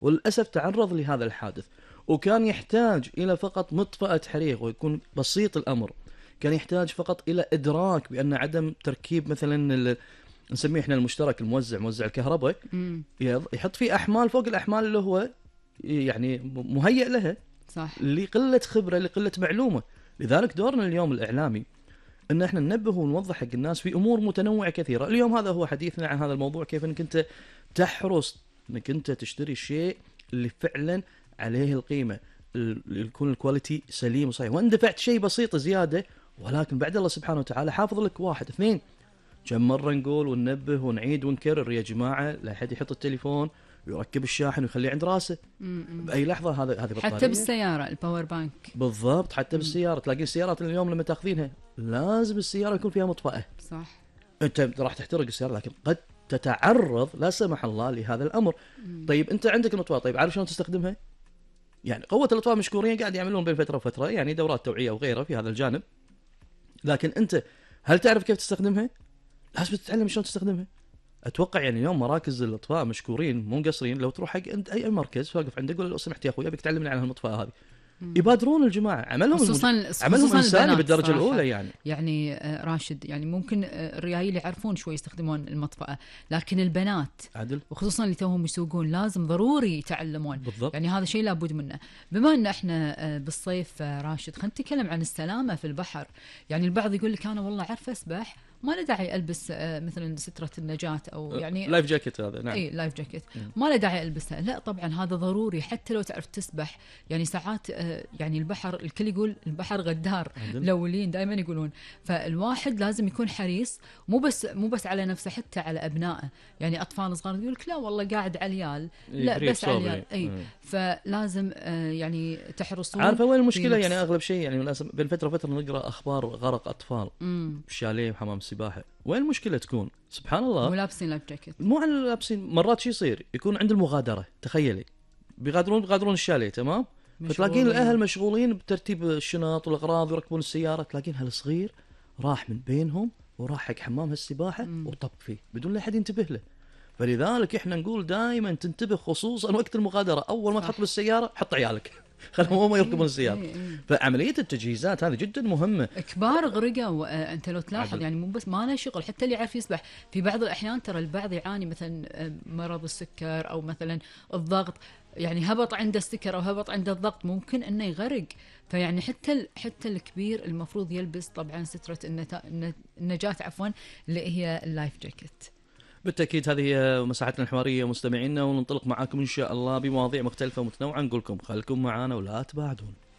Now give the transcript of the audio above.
وللأسف تعرض لهذا الحادث، وكان يحتاج إلى فقط مطفأة حريق ويكون بسيط الأمر. كان يحتاج فقط إلى إدراك بأن عدم تركيب مثلا نسميه إحنا المشترك الموزع، موزع الكهرباء، يحط فيه أحمال فوق الأحمال اللي هو يعني مهيئ لها، صح، لقلة خبرة، لقلة معلومة. لذلك دورنا اليوم الإعلامي ان احنا ننبه ونوضح حق الناس في امور متنوعه كثيره. اليوم هذا هو حديثنا عن هذا الموضوع، كيف انك انت تحرص انك انت تشتري الشيء اللي فعلا عليه القيمه، يكون الكواليتي سليم وصحيح. وان دفعت شيء بسيط زياده، ولكن بعد الله سبحانه وتعالى حافظ لك. 1 2 كم مره نقول وننبه ونعيد ونكرر يا جماعه، لا احد يحط التليفون ويركب الشاحن ويخليه عند راسه باي لحظه. هذه بطاريه حتى بالسياره الباور بانك. بالضبط، حتى بالسياره. تلاقي السيارات اليوم لما تاخذينها لازم السياره يكون فيها مطفأة. صح، انت راح تحترق السياره، لكن قد تتعرض لا سمح الله لهذا الامر. طيب انت عندك المطفأة، طيب عارف شلون تستخدمها؟ يعني قوه الاطفاء مشكورين قاعد يعملون بين فتره وفتره يعني دورات توعيه وغيرها في هذا الجانب، لكن انت هل تعرف كيف تستخدمها؟ لازم تتعلم شلون تستخدمها. اتوقع يعني اليوم مراكز الاطفاء مشكورين مو مقصرين، لو تروح حق عند اي مركز واقف عنده قول لو سمحت يا اخوي ابيك تعلمني عن المطفأة هذه، يبادرون الجماعه. عملهم انساني بالدرجه صراحة. الاولى يعني راشد، يعني ممكن الريايل يعرفون شوي يستخدمون المطفأة، لكن البنات عدل وخصوصا اللي توهم يسوقون لازم ضروري يتعلمون. بالضبط. يعني هذا شيء لابد منه. بما ان احنا بالصيف راشد، خلينا نتكلم عن السلامة في البحر. يعني البعض يقول لك انا والله عارف اسبح، ما له داعي البس مثلا سترة النجاة او يعني لايف جاكيت هذا. نعم، اي لايف جاكيت ما له داعي البسها. لا طبعا هذا ضروري حتى لو تعرف تسبح. يعني ساعات يعني البحر الكل يقول البحر غدار، الاولين دائما يقولون. فالواحد لازم يكون حريص، مو بس على نفسه، حتى على ابنائه. يعني اطفال صغار يقول لك لا والله قاعد عليال، لا بس عليال. اي فلازم يعني تحرصون. عارفه وين المشكله؟ يعني اغلب شيء يعني للاسف بين فتره وفتره نقرا اخبار غرق اطفال بشاليه وحمام السباحه. وين المشكله تكون؟ سبحان الله، مو لابسين لايف جاكيت، مو على لابسين. مرات شو يصير؟ يكون عند المغادره، تخيلي بيغادرون الشاليه، تمام، فتلاقين الاهل مشغولين بترتيب الشنط والاغراض ويركبون السياره، تلاقين هالصغير راح من بينهم وراح حق حمام السباحه وطب فيه بدون لا احد ينتبه له. فلذلك احنا نقول دائما تنتبه، خصوصا وقت المغادره. اول ما تحط بالسياره حط عيالك خلهم هم يركبون السياره. فعمليه التجهيزات هذه جدا مهمه. كبار غرقوا انت لو تلاحظ، يعني مو بس ما له شغل، حتى اللي يعرف يسبح في بعض الاحيان ترى البعض يعاني مثلا مرض السكر او مثلا الضغط، يعني هبط عنده السكر او هبط عنده الضغط ممكن انه يغرق. فيعني حتى الكبير المفروض يلبس طبعا سترة النجاة اللي هي اللايف جاكيت. بالتأكيد هذه هي مساحتنا الحوارية مستمعينا، وننطلق معاكم إن شاء الله بمواضيع مختلفة ومتنوعة. نقول لكم خليكم معانا ولا تبعدون.